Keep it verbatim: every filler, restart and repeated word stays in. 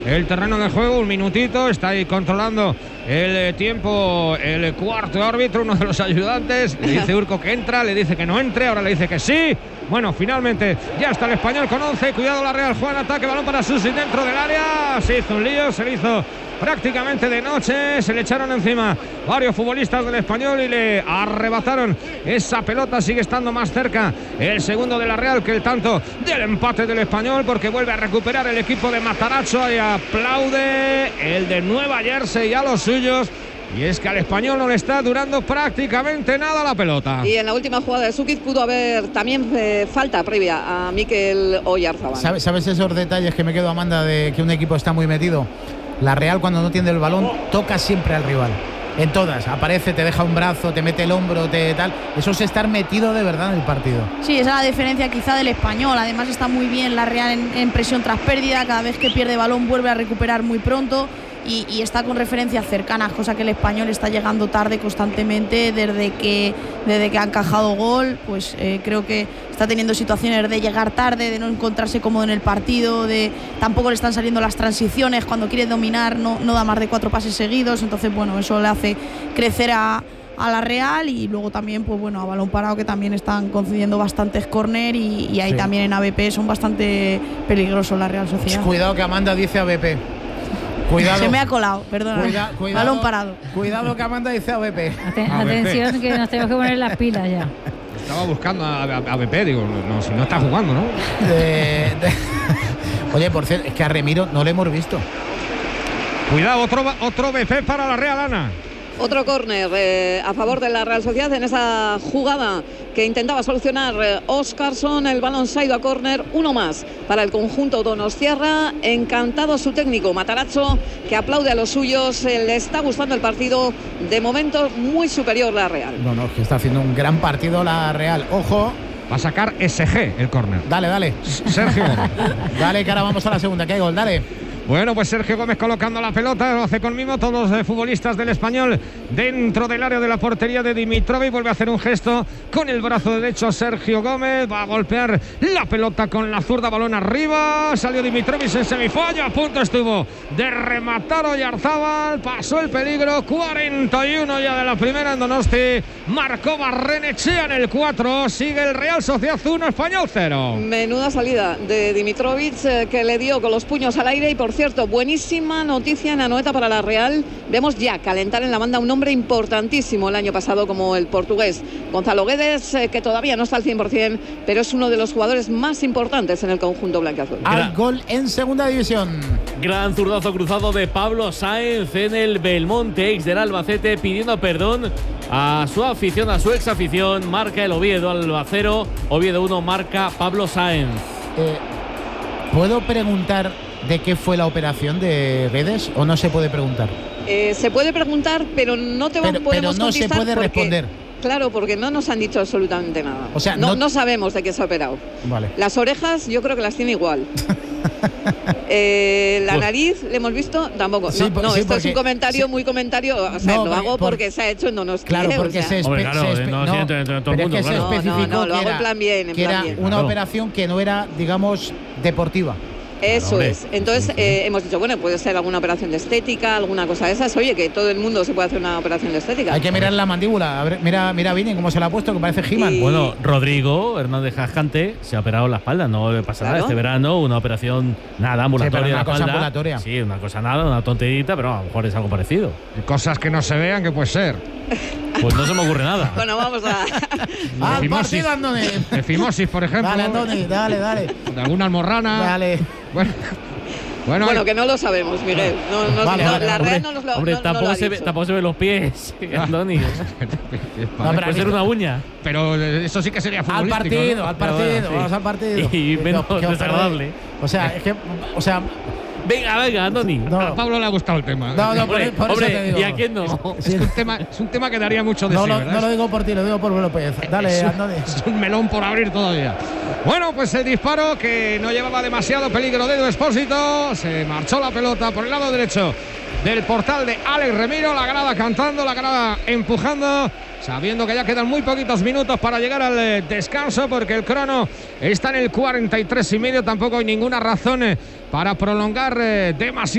El terreno de juego, un minutito, está ahí controlando el tiempo el cuarto árbitro, uno de los ayudantes. Le dice Urco que entra, le dice que no entre, ahora le dice que sí. Bueno, finalmente ya está el Español con once. Cuidado la Real, juega en ataque, balón para Susi dentro del área. Se hizo un lío, se le hizo prácticamente de noche. Se le echaron encima varios futbolistas del Español y le arrebataron esa pelota. Sigue estando más cerca el segundo de la Real que el tanto del empate del Español, porque vuelve a recuperar el equipo de Matarazzo y aplaude el de Nueva Jersey a los suyos. Y es que al Español no le está durando prácticamente nada la pelota. Y en la última jugada de Sukic pudo haber también eh, falta previa a Mikel Oyarzabal. ¿Sabes, ¿Sabes esos detalles que me quedo, Amanda, de que un equipo está muy metido? La Real, cuando no tiene el balón, toca siempre al rival. En todas, aparece, te deja un brazo, te mete el hombro, te tal. Eso es estar metido de verdad en el partido. Sí, esa es la diferencia quizá del Español. Además está muy bien la Real en, en presión tras pérdida. Cada vez que pierde balón vuelve a recuperar muy pronto. Y, y está con referencias cercanas, cosa que el Español está llegando tarde constantemente desde que, desde que ha encajado gol. Pues eh, creo que está teniendo situaciones de llegar tarde, de no encontrarse cómodo en el partido, de tampoco le están saliendo las transiciones, cuando quiere dominar no, no da más de cuatro pases seguidos. Entonces bueno, eso le hace crecer a, a la Real. Y luego también pues bueno, a balón parado, que también están concediendo bastantes córner y, y ahí sí. También en A B P son bastante peligrosos la Real Sociedad. Cuidado que Amanda dice A B P. Cuidado. Se me ha colado, perdona. Cuida, cuidado, balón parado. Cuidado que Amanda dice A B P. Aten atención, que nos tenemos que poner las pilas ya. Estaba buscando a, a, a B P, digo, no, si no está jugando, ¿no? De, de... Oye, por cierto, es que a Remiro no le hemos visto. Cuidado, otro, otro B P para la Real, Ana. Otro córner eh, a favor de la Real Sociedad en esa jugada que intentaba solucionar eh, Óscarson. El balón se ha ido a córner, uno más para el conjunto donostiarra. Encantado su técnico Matarazzo, que aplaude a los suyos. Eh, le está gustando el partido, de momento muy superior la Real. No, no, que está haciendo un gran partido la Real. Ojo. Va a sacar S G el córner. Dale, dale. Sergio. Dale, que ahora vamos a la segunda, que hay gol, dale. Bueno, pues Sergio Gómez colocando la pelota, lo hace con mimo, todos los futbolistas del Español dentro del área de la portería de Dimitrovic. Vuelve a hacer un gesto con el brazo derecho Sergio Gómez, va a golpear la pelota con la zurda, balón arriba, salió Dimitrovic en semifalla, a punto estuvo de rematar Oyarzabal, pasó el peligro, cuarenta y uno ya de la primera en Donosti, marcó Barrenechea en el cuatro, sigue el Real Sociedad uno, Español cero. Menuda salida de Dimitrovic, eh, que le dio con los puños al aire. Y por cierto, buenísima noticia en Anoeta para la Real. Vemos ya calentar en la banda un hombre importantísimo el año pasado como el portugués Gonzalo Guedes, eh, que todavía no está al cien por cien, pero es uno de los jugadores más importantes en el conjunto blanquiazul. Al gol en segunda división. Gran zurdazo cruzado de Pablo Sáenz en el Belmonte, ex del Albacete, pidiendo perdón a su afición, a su ex afición. Marca el Oviedo Albacero, Oviedo uno, marca Pablo Sáenz. Eh, ¿Puedo preguntar de qué fue la operación de Guedes o no se puede preguntar? Eh, se puede preguntar, pero no te pero, podemos pero no se puede porque, responder. Claro, porque no nos han dicho absolutamente nada. O sea, no, no, no sabemos de qué se ha operado. Vale. Las orejas yo creo que las tiene igual. eh, la pues, nariz, ¿le hemos visto? Tampoco. No, sí, por, no sí, esto porque, es un comentario sí, muy comentario. O sea, no, lo hago por, porque se ha hecho en Donosti. Claro, porque o sea. se, espe Hombre, claro, se, espe no, no, sí, todo el pero mundo, es que claro. se especificó no, no, no, lo que hago era, en plan bien, en que plan era bien. una claro. operación que no era, digamos, deportiva. Eso Claro, es. Entonces eh, hemos dicho, bueno, puede ser alguna operación de estética, alguna cosa de esas. Oye, que todo el mundo se puede hacer una operación de estética. Hay que mirar la mandíbula. A ver, mira, mira Vini cómo se la ha puesto, que parece He-Man. Y... Bueno, Rodrigo Hernández Jascante se ha operado la espalda. No le pasa Claro. nada este verano. Una operación, nada, ambulatoria. Sí, pero una la cosa espalda. ambulatoria. Sí, una cosa nada, una tonterita, pero a lo mejor es algo parecido. Cosas que no se vean, que puede ser. Pues no se me ocurre nada. Bueno, vamos a... ¡Al partido, Andoni! Efimosis, por ejemplo. Dale, Andoni, dale, dale. De alguna almorrana. Dale. Bueno, bueno, Bueno, hay... que no lo sabemos, Miguel. No, no, Vale, no, vale, la hombre, Real no nos lo, Hombre, no, no tampoco, lo ha se ve, dicho. tampoco se ven los pies, Andoni. No, Puede ser una uña. Pero eso sí que sería Al futbolístico, partido, ¿no? al partido, Pero bueno, sí. vamos al partido. Y menos Que- que os desagradable. perdéis. O sea, es que, o sea, Venga, venga, Andoni. no, A Pablo le ha gustado el tema. no, no, por, Hombre, por eso hombre, te digo. ¿y a quién no? Es, un tema, es un tema que daría mucho de No, sí, lo, ¿verdad? no lo digo por ti, lo digo por López. Dale, es, Andoni. es un melón por abrir todavía. Bueno, pues el disparo que no llevaba demasiado peligro de Edu Expósito. Se marchó la pelota por el lado derecho del portal de Alex Remiro. La grada cantando, la grada empujando, sabiendo que ya quedan muy poquitos minutos para llegar al eh, descanso, porque el crono está en el cuarenta y tres y medio. Tampoco hay ninguna razón eh, para prolongar eh, demasiado.